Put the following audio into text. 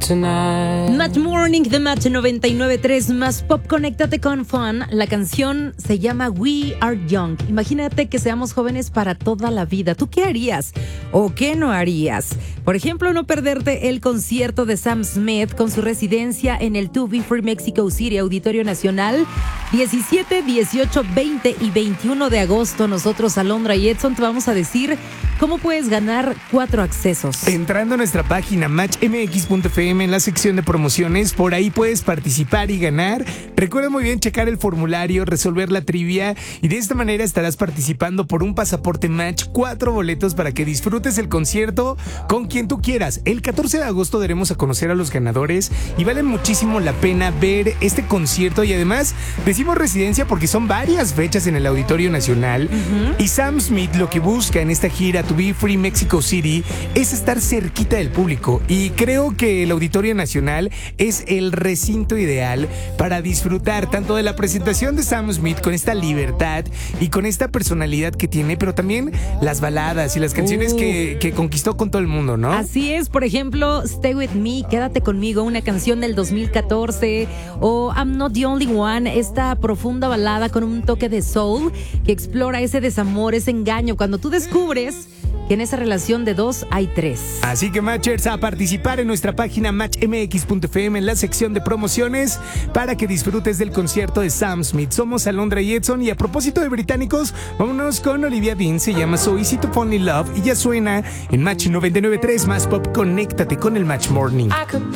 tonight. Match Morning de Match 99.3 más Pop. Conéctate con Fun. La canción se llama We Are Young. Imagínate que seamos jóvenes para toda la vida. ¿Tú qué harías o qué no harías? Por ejemplo, no perderte el concierto de Sam Smith con su residencia en el 2B Free Mexico City Auditorio Nacional 17, 18, 20 y 21 de agosto. Nosotros, Alondra y Edson, te vamos a decir cómo puedes ganar 4 accesos. Entrando a nuestra página matchmx.fm en la sección de promociones, por ahí puedes participar y ganar. Recuerda muy bien checar el formulario, resolver la trivia y de esta manera estarás participando por un pasaporte Match, 4 boletos para que disfrutes el concierto con quien tú quieras. El 14 de agosto daremos a conocer a los ganadores y vale muchísimo la pena ver este concierto y además decimos residencia porque son varias fechas en el Auditorio Nacional y Sam Smith lo que busca en esta gira To Be Free Mexico City es estar cerquita del público y creo que el Auditorio Nacional es el recinto ideal para disfrutar tanto de la presentación de Sam Smith con esta libertad y con esta personalidad que tiene, pero también las baladas y las canciones que conquistó con todo el mundo, ¿no? Así es, por ejemplo, Stay With Me, Quédate Conmigo, una canción del 2014, o I'm Not The Only One, esta profunda balada con un toque de soul que explora ese desamor, ese engaño, cuando tú descubres que en esa relación de 2 hay 3. Así que Matchers, a participar en nuestra página matchmx.fm en la sección de promociones para que disfrutes del concierto de Sam Smith. Somos Alondra y Edson y a propósito de británicos, vámonos con Olivia Dean, se llama So Easy to Fall in Love y ya suena en Match 99.3 más Pop. Conéctate con el Match Morning.